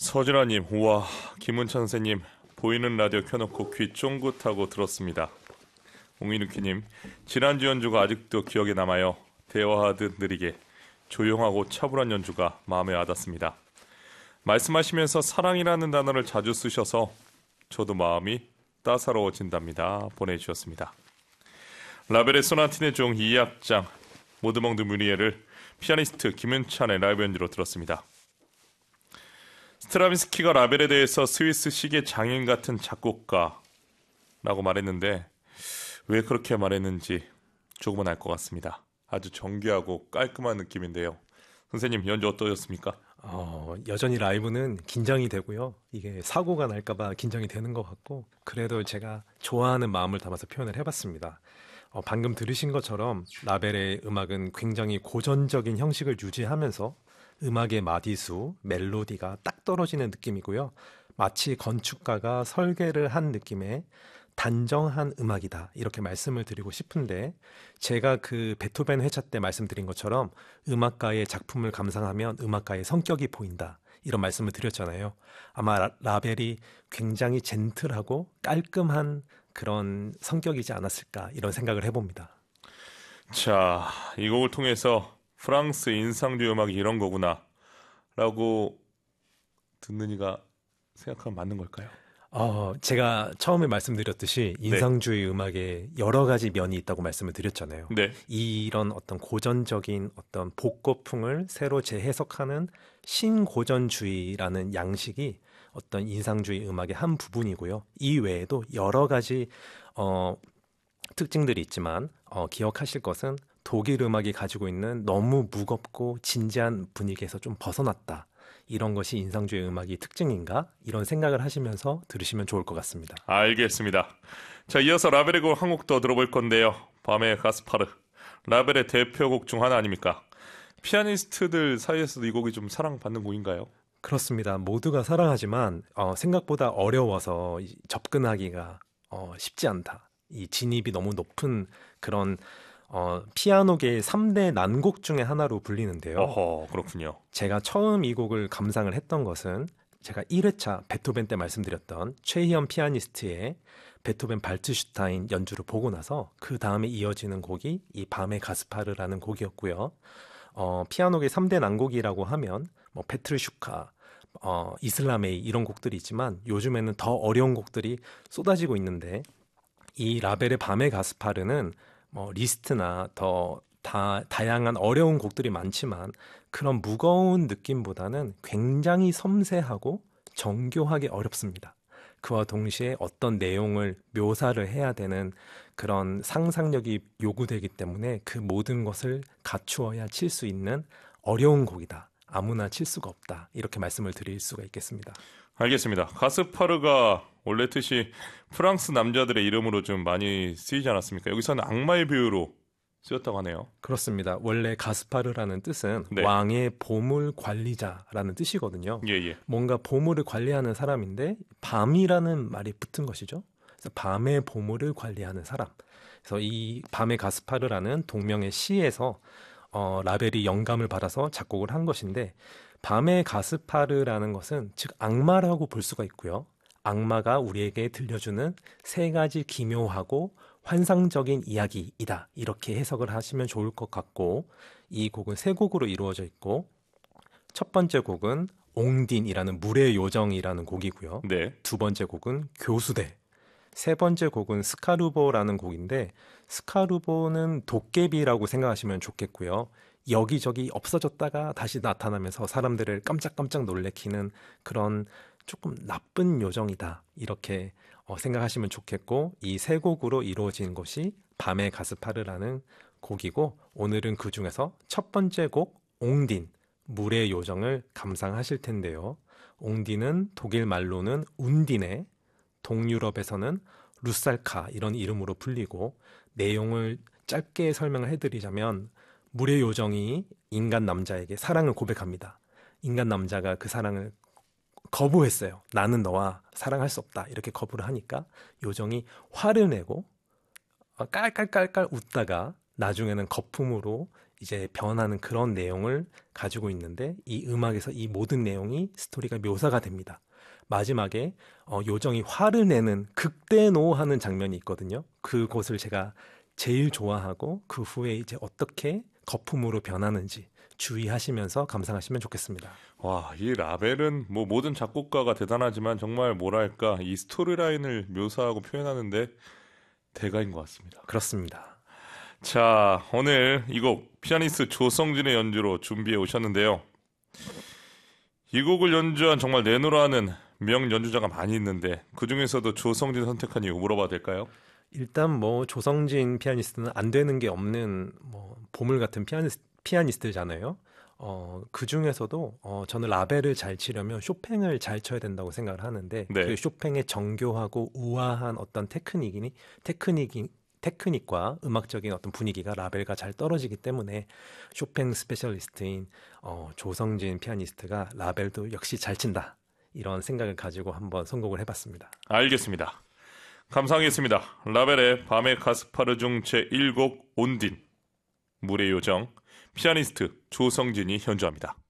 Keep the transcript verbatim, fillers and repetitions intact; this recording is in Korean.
서진아님, 우와, 김은찬 선생님, 보이는 라디오 켜놓고 귀 쫑긋하고 들었습니다. 옹이누키님, 지난주 연주가 아직도 기억에 남아요. 대화하듯 느리게 조용하고 차분한 연주가 마음에 와닿습니다. 말씀하시면서 사랑이라는 단어를 자주 쓰셔서 저도 마음이 따사로워진답니다. 보내주셨습니다. 라벨의 소나티네 종 이 악장 모드몽드 뮤리에를 피아니스트 김은찬의 라이브 연주로 들었습니다. 스트라빈스키가 라벨에 대해서 스위스 시계 장인 같은 작곡가라고 말했는데 왜 그렇게 말했는지 조금은 알 것 같습니다. 아주 정교하고 깔끔한 느낌인데요. 선생님, 연주 어떠셨습니까? 어, 여전히 라이브는 긴장이 되고요. 이게 사고가 날까봐 긴장이 되는 것 같고, 그래도 제가 좋아하는 마음을 담아서 표현을 해봤습니다. 어, 방금 들으신 것처럼 라벨의 음악은 굉장히 고전적인 형식을 유지하면서 음악의 마디수, 멜로디가 딱 떨어지는 느낌이고요. 마치 건축가가 설계를 한 느낌의 단정한 음악이다, 이렇게 말씀을 드리고 싶은데, 제가 그 베토벤 회차 때 말씀드린 것처럼 음악가의 작품을 감상하면 음악가의 성격이 보인다, 이런 말씀을 드렸잖아요. 아마 라, 라벨이 굉장히 젠틀하고 깔끔한 그런 성격이지 않았을까, 이런 생각을 해봅니다. 자, 이 곡을 통해서 프랑스 인상주의 음악이 이런 거구나 라고 듣는 이가 생각하면 맞는 걸까요? 어, 제가 처음에 말씀드렸듯이 인상주의 네. 음악에 여러 가지 면이 있다고 말씀을 드렸잖아요. 네. 이런 어떤 고전적인 어떤 복고풍을 새로 재해석하는 신고전주의라는 양식이 어떤 인상주의 음악의 한 부분이고요. 이 외에도 여러 가지 어, 특징들이 있지만 어, 기억하실 것은 독일 음악이 가지고 있는 너무 무겁고 진지한 분위기에서 좀 벗어났다, 이런 것이 인상주의 음악의 특징인가, 이런 생각을 하시면서 들으시면 좋을 것 같습니다. 알겠습니다. 자, 이어서 라벨의 곡 한 곡 더 들어볼 건데요. 밤의 가스파르, 라벨의 대표곡 중 하나 아닙니까? 피아니스트들 사이에서도 이 곡이 좀 사랑받는 곡인가요? 그렇습니다. 모두가 사랑하지만 어, 생각보다 어려워서 이, 접근하기가 어, 쉽지 않다. 이 진입이 너무 높은 그런 어, 피아노계의 삼 대 난곡 중에 하나로 불리는데요. 어허, 그렇군요. 제가 처음 이 곡을 감상을 했던 것은 제가 일 회차 베토벤 때 말씀드렸던 최희연 피아니스트의 베토벤 발츠슈타인 연주를 보고 나서 그 다음에 이어지는 곡이 이 밤의 가스파르라는 곡이었고요. 어, 피아노계 삼 대 난곡이라고 하면 뭐 페트르슈카, 어, 이슬라메이, 이런 곡들이 있지만 요즘에는 더 어려운 곡들이 쏟아지고 있는데, 이 라벨의 밤의 가스파르는 뭐 리스트나 더 다, 다양한 어려운 곡들이 많지만 그런 무거운 느낌보다는 굉장히 섬세하고 정교하게 어렵습니다. 그와 동시에 어떤 내용을 묘사를 해야 되는 그런 상상력이 요구되기 때문에 그 모든 것을 갖추어야 칠 수 있는 어려운 곡이다, 아무나 칠 수가 없다, 이렇게 말씀을 드릴 수가 있겠습니다. 알겠습니다. 가스파르가 원래 뜻이 프랑스 남자들의 이름으로 좀 많이 쓰이지 않았습니까? 여기서는 악마의 비유로 쓰였다고 하네요. 그렇습니다. 원래 가스파르라는 뜻은 네. 왕의 보물 관리자라는 뜻이거든요. 예, 예. 뭔가 보물을 관리하는 사람인데 밤이라는 말이 붙은 것이죠. 그래서 밤의 보물을 관리하는 사람. 그래서 이 밤의 가스파르라는 동명의 시에서 어, 라벨이 영감을 받아서 작곡을 한 것인데, 밤의 가스파르라는 것은 즉 악마라고 볼 수가 있고요. 악마가 우리에게 들려주는 세 가지 기묘하고 환상적인 이야기이다, 이렇게 해석을 하시면 좋을 것 같고, 이 곡은 세 곡으로 이루어져 있고, 첫 번째 곡은 옹딘이라는 물의 요정이라는 곡이고요. 네. 두 번째 곡은 교수대, 세 번째 곡은 스카루보라는 곡인데, 스카루보는 도깨비라고 생각하시면 좋겠고요. 여기저기 없어졌다가 다시 나타나면서 사람들을 깜짝깜짝 놀래키는 그런 조금 나쁜 요정이다, 이렇게 어, 생각하시면 좋겠고, 이 세 곡으로 이루어진 것이 밤의 가스파르라는 곡이고, 오늘은 그 중에서 첫 번째 곡 옹딘, 물의 요정을 감상하실 텐데요. 옹딘은 독일 말로는 운딘에, 동유럽에서는 루살카, 이런 이름으로 불리고, 내용을 짧게 설명을 해드리자면 물의 요정이 인간 남자에게 사랑을 고백합니다. 인간 남자가 그 사랑을 거부했어요. 나는 너와 사랑할 수 없다, 이렇게 거부를 하니까 요정이 화를 내고 깔깔깔깔 웃다가 나중에는 거품으로 이제 변하는 그런 내용을 가지고 있는데 이 음악에서 이 모든 내용이 스토리가 묘사가 됩니다. 마지막에 어, 요정이 화를 내는 극대노하는 장면이 있거든요. 그곳을 제가 제일 좋아하고 그 후에 이제 어떻게 거품으로 변하는지 주의하시면서 감상하시면 좋겠습니다. 와, 이 라벨은 뭐 모든 작곡가가 대단하지만 정말 뭐랄까 이 스토리라인을 묘사하고 표현하는데 대가인 것 같습니다. 그렇습니다. 자, 오늘 이 곡 피아니스트 조성진의 연주로 준비해 오셨는데요. 이 곡을 연주한 정말 내노라는 명 연주자가 많이 있는데 그 중에서도 조성진 선택한 이유 물어봐도 될까요? 일단 뭐 조성진 피아니스트는 안 되는 게 없는 뭐 보물 같은 피아니스, 피아니스트잖아요. 어, 그 중에서도 어, 저는 라벨을 잘 치려면 쇼팽을 잘 쳐야 된다고 생각을 하는데 네. 그 쇼팽의 정교하고 우아한 어떤 테크닉이니 테크닉이 테크닉과 음악적인 어떤 분위기가 라벨과 잘 떨어지기 때문에 쇼팽 스페셜리스트인 어, 조성진 피아니스트가 라벨도 역시 잘 친다 이런 생각을 가지고 한번 선곡을 해봤습니다. 알겠습니다. 감상하겠습니다. 라벨의 밤의 가스파르 중 제일 곡 온딘 물의 요정 피아니스트 조성진이 연주합니다.